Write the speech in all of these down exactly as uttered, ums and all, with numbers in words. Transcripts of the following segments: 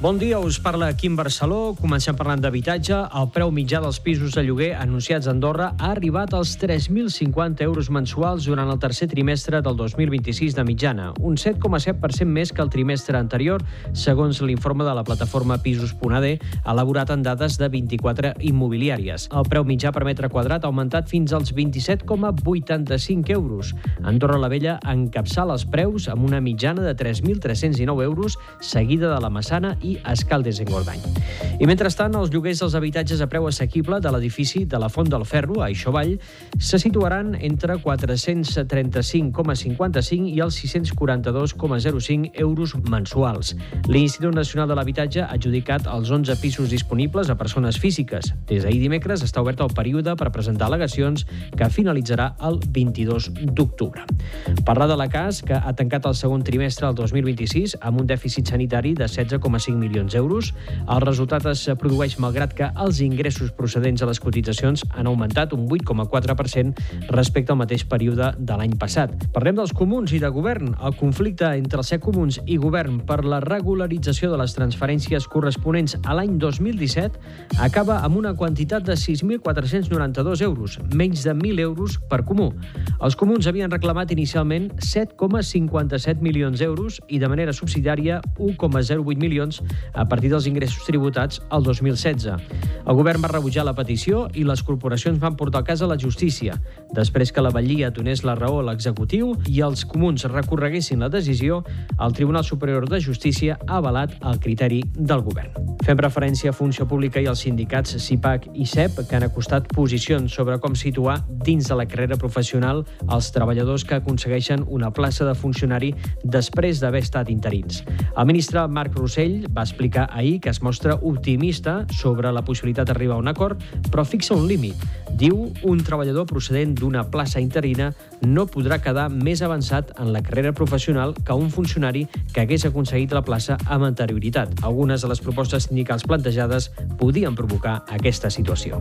Bon dia, us parla Quim Barceló. Comencem parlant d'habitatge. El preu mitjà dels pisos de lloguer anunciats a Andorra ha arribat als tres mil cinquanta euros mensuals durant el tercer trimestre del dos mil vint-i-sis de mitjana, un set coma set per cent més que el trimestre anterior, segons l'informe de la plataforma Pisos punt a de, elaborat en dades de vint-i-quatre immobiliàries. El preu mitjà per metre quadrat ha augmentat fins als vint-i-set coma vuitanta-cinc euros. Andorra la Vella encapçala els preus amb una mitjana de tres mil tres-cents dinou euros, seguida de la Massana i Escaldes-Engordany. I mentrestant, els lloguers dels habitatges a preu assequible de l'edifici de la Font del Ferro, a Ixovall, se situaran entre quatre-cents trenta-cinc coma cinquanta-cinc i els sis-cents quaranta-dos coma zero cinc euros mensuals. L'Institut Nacional de l'Habitatge ha adjudicat els onze pisos disponibles a persones físiques. Des d'ahir dimecres està obert el període per presentar al·legacions, que finalitzarà el vint-i-dos d'octubre. Parlar de la C A S, que ha tancat el segon trimestre del dos mil vint-i-sis amb un dèficit sanitari de setze coma cinc milions d'euros. El resultat es produeix malgrat que els ingressos procedents a les cotitzacions han augmentat un vuit coma quatre per cent respecte al mateix període de l'any passat. Parlem dels comuns i de govern. El conflicte entre els set comuns i govern per la regularització de les transferències corresponents a l'any dos mil disset acaba amb una quantitat de sis mil quatre-cents noranta-dos euros, menys de mil euros per comú. Els comuns havien reclamat inicialment set coma cinquanta-set milions d'euros i de manera subsidiària un coma zero vuit milions a partir dels ingressos tributats al dos mil setze. El govern va rebutjar la petició i les corporacions van portar el cas a la justícia. Després que la Batllia donés la raó a l'executiu i els comuns recorreguessin la decisió, el Tribunal Superior de Justícia ha avalat el criteri del govern. Fem referència a Funció Pública i als sindicats SIPAC i S E P, que han acostat posicions sobre com situar dins de la carrera professional els treballadors que aconsegueixen una plaça de funcionari després d'haver estat interins. El ministre Marc Rossell va explicar ahir que es mostra optimista sobre la possibilitat d'arribar a un acord, però fixa un límit. Diu, un treballador procedent d'una plaça interina no podrà quedar més avançat en la carrera professional que un funcionari que hagués aconseguit la plaça amb anterioritat. Algunes de les propostes sindicals plantejades podien provocar aquesta situació.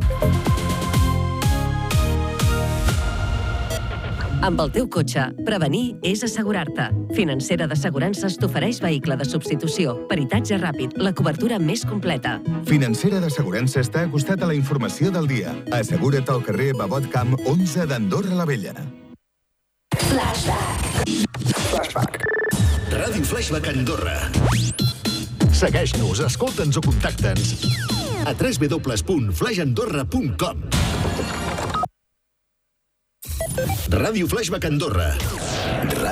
Amb el teu cotxe, prevenir és assegurar-te. Financera d'Assegurances t'ofereix vehicle de substitució, peritatge ràpid, la cobertura més completa. Financera d'Assegurances t'ha acostat a la informació del dia. Assegura't al carrer Babot Camp onze d'Andorra la Vella. Flashback. Flashback. Ràdio Flashback Andorra. Segueix-nos, escolta'ns o contacta'ns a w w w punt flash andorra punt com. Ràdio Flashback Andorra.